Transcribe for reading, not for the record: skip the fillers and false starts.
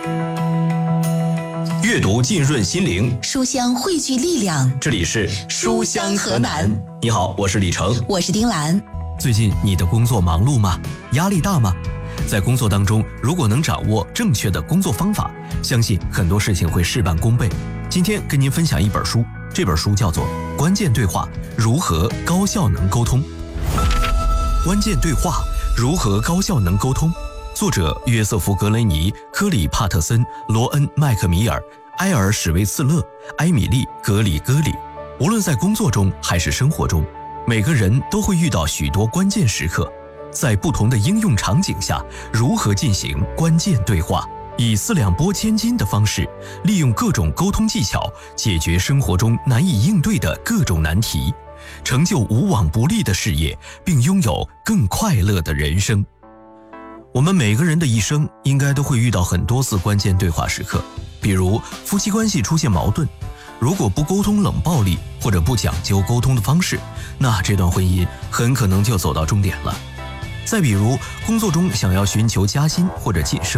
阅读浸润心灵， 书香汇聚力量。 这里是书香河南。你好，我是李成， 我是丁兰。 最近你的工作忙碌吗？压力大吗？在工作当中，如果能掌握正确的工作方法，相信很多事情会事半功倍。今天跟您分享一本书，这本书叫做《关键对话：如何高效能沟通》。关键对话：如何高效能沟通？作者约瑟夫·格雷尼、科里·帕特森、罗恩·麦克米尔、埃尔·史维茨勒、埃米莉·格里戈里。无论在工作中还是生活中，每个人都会遇到许多关键时刻。在不同的应用场景下，如何进行关键对话，以四两拨千斤的方式，利用各种沟通技巧，解决生活中难以应对的各种难题，成就无往不利的事业，并拥有更快乐的人生。我们每个人的一生应该都会遇到很多次关键对话时刻，比如夫妻关系出现矛盾，如果不沟通冷暴力或者不讲究沟通的方式，那这段婚姻很可能就走到终点了。再比如工作中想要寻求加薪或者晋升，